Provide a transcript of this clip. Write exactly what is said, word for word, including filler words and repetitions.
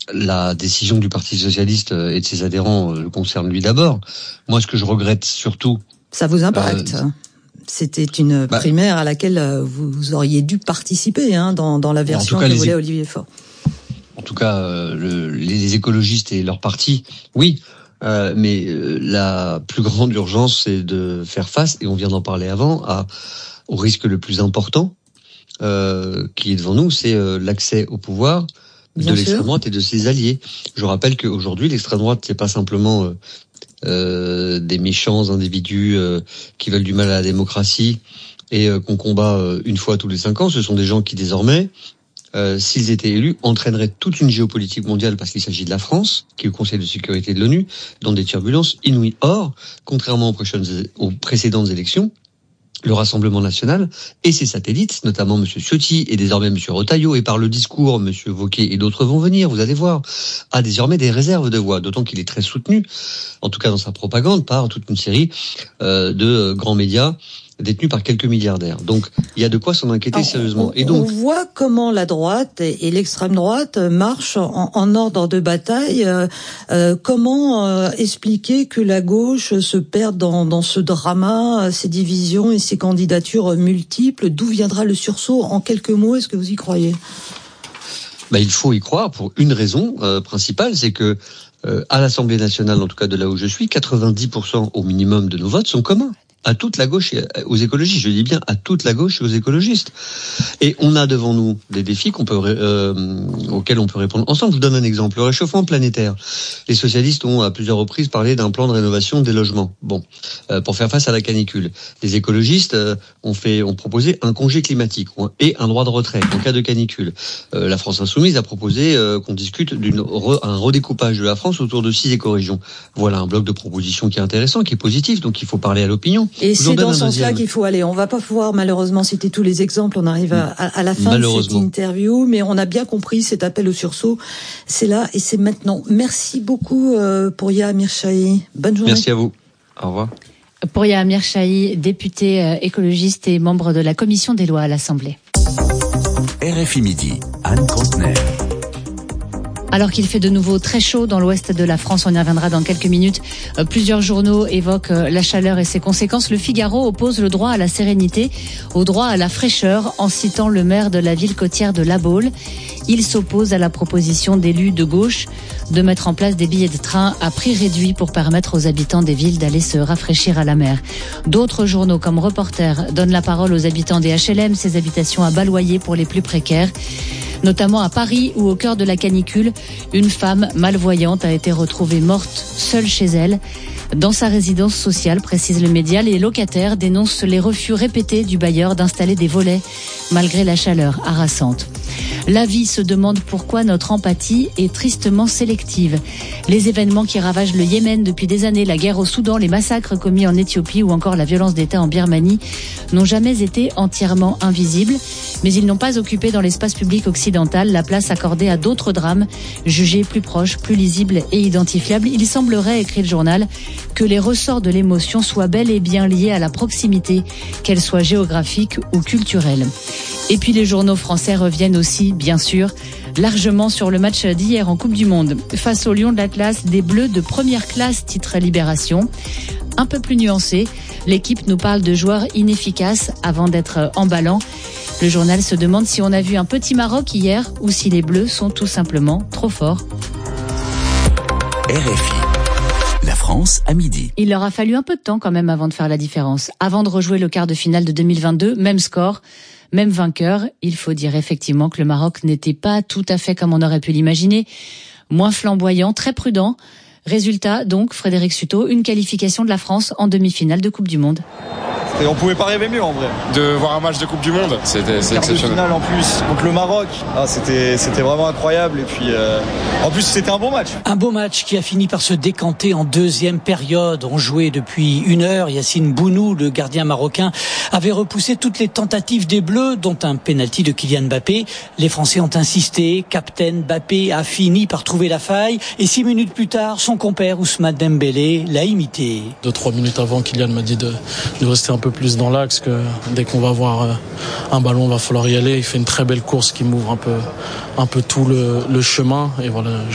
la décision du Parti socialiste et de ses adhérents le concerne lui d'abord. Moi, ce que je regrette surtout... Ça vous impacte euh, C'était une bah, primaire à laquelle vous auriez dû participer hein, dans, dans la version que voulait Olivier Faure. En tout cas, euh, le, les écologistes et leur parti, oui. Euh, mais euh, la plus grande urgence, c'est de faire face, et on vient d'en parler avant, à, au risque le plus important euh, qui est devant nous, c'est euh, l'accès au pouvoir Bien de l'extrême droite et de ses alliés. Je rappelle qu'aujourd'hui, l'extrême droite, c'est pas simplement euh, euh, des méchants individus euh, qui veulent du mal à la démocratie et euh, qu'on combat euh, une fois tous les cinq ans. Ce sont des gens qui désormais, euh, s'ils étaient élus, entraîneraient toute une géopolitique mondiale, parce qu'il s'agit de la France, qui est au Conseil de sécurité de l'ONU, dans des turbulences inouïes. Or, contrairement aux, prochaines, aux précédentes élections, le Rassemblement national et ses satellites, notamment M. Ciotti et désormais M. Retailleau, et par le discours, M. Wauquiez et d'autres vont venir, vous allez voir, a désormais des réserves de voix, d'autant qu'il est très soutenu, en tout cas dans sa propagande, par toute une série euh, de grands médias détenus par quelques milliardaires. Donc, il y a de quoi s'en inquiéter Alors, sérieusement. On, et donc, on voit comment la droite et, et l'extrême droite marchent en, en ordre de bataille. Euh, euh, comment euh, expliquer que la gauche se perde dans, dans ce drama, ces divisions et ces candidatures multiples? D'où viendra le sursaut? En quelques mots, est-ce que vous y croyez? Bah, il faut y croire pour une raison euh, principale, c'est que euh, à l'Assemblée nationale, en tout cas de là où je suis, quatre-vingt-dix pour cent au minimum de nos votes sont communs. À toute la gauche et aux écologistes, je dis bien à toute la gauche et aux écologistes. Et on a devant nous des défis qu'on peut, euh, auxquels on peut répondre ensemble. Je vous donne un exemple. Le réchauffement planétaire. Les socialistes ont à plusieurs reprises parlé d'un plan de rénovation des logements. Bon, euh, pour faire face à la canicule. Les écologistes euh, ont fait, ont proposé un congé climatique et un droit de retrait en cas de canicule. Euh, la France insoumise a proposé euh, qu'on discute d'une re, un redécoupage de la France autour de six écorégions. Voilà un bloc de propositions qui est intéressant, qui est positif. Donc il faut parler à l'opinion. Et c'est dans ce sens-là qu'il faut aller. On va pas pouvoir malheureusement citer tous les exemples. On arrive à, à, à la fin de cette interview, mais on a bien compris cet appel au sursaut. C'est là et c'est maintenant. Merci beaucoup euh, Pouria Amirchahi. Bonne journée. Merci à vous. Au revoir. Pouria Amirchahi, député euh, écologiste et membre de la commission des lois à l'Assemblée. R F I Midi, Anne Contener. Alors qu'il fait de nouveau très chaud dans l'ouest de la France, on y reviendra dans quelques minutes. Euh, plusieurs journaux évoquent euh, la chaleur et ses conséquences. Le Figaro oppose le droit à la sérénité au droit à la fraîcheur en citant le maire de la ville côtière de La Baule. Il s'oppose à la proposition d'élus de gauche de mettre en place des billets de train à prix réduit pour permettre aux habitants des villes d'aller se rafraîchir à la mer. D'autres journaux comme Reporter donnent la parole aux habitants des H L M, ces habitations à bas loyer pour les plus précaires. Notamment à Paris, où au cœur de la canicule, une femme malvoyante a été retrouvée morte seule chez elle. Dans sa résidence sociale, précise le média, les locataires dénoncent les refus répétés du bailleur d'installer des volets, malgré la chaleur harassante. La vie se demande pourquoi notre empathie est tristement sélective. Les événements qui ravagent le Yémen depuis des années, la guerre au Soudan, les massacres commis en Éthiopie ou encore la violence d'État en Birmanie n'ont jamais été entièrement invisibles, mais ils n'ont pas occupé dans l'espace public occidental la place accordée à d'autres drames, jugés plus proches, plus lisibles et identifiables. Il semblerait, écrit le journal, que les ressorts de l'émotion soient bel et bien liés à la proximité, qu'elle soit géographique ou culturelle. Et puis les journaux français reviennent aussi, bien sûr, largement sur le match d'hier en Coupe du Monde. Face au Lion de l'Atlas, des Bleus de première classe, titre Libération. Un peu plus nuancé, l'équipe nous parle de joueurs inefficaces avant d'être emballants. Le journal se demande si on a vu un petit Maroc hier ou si les Bleus sont tout simplement trop forts. R F I, la France à midi. Il leur a fallu un peu de temps quand même avant de faire la différence. Avant de rejouer le quart de finale de deux mille vingt-deux, même score, même vainqueur. Il faut dire effectivement que le Maroc n'était pas tout à fait comme on aurait pu l'imaginer. Moins flamboyant, très prudent. Résultat, donc, Frédéric Sutot, une qualification de la France en demi-finale de Coupe du Monde. Et on pouvait pas rêver mieux en vrai. De voir un match de Coupe du Monde, c'était c'est exceptionnel. Finale en plus contre le Maroc, ah, c'était c'était vraiment incroyable. Et puis euh, en plus c'était un bon match. Un beau match qui a fini par se décanter en deuxième période. On jouait depuis une heure. Yacine Bounou, le gardien marocain, avait repoussé toutes les tentatives des Bleus, dont un penalty de Kylian Mbappé. Les Français ont insisté. Captain Mbappé a fini par trouver la faille. Et six minutes plus tard, son compère Ousmane Dembélé l'a imité. Deux trois minutes avant, Kylian m'a dit de, de rester un peu plus dans l'axe, que dès qu'on va avoir un ballon, il va falloir y aller. Il fait une très belle course qui m'ouvre un peu, un peu tout le, le chemin. Et voilà.